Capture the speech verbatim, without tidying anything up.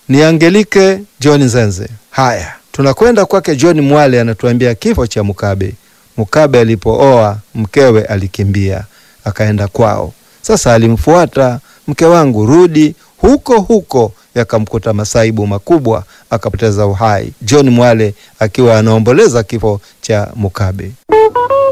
Ni Angelike John Nzenze. Haya, tunakwenda kwake John Mwale, anatuambia kifo cha Mukabe. Mukabe alipooa mkewe alikimbia akaenda kwao. Sasa alimfuata, mke wangu rudi, huko huko yakamkuta masaibu makubwa, akapoteza uhai. John Mwale akiwa anaomboleza kifo cha Mukabe.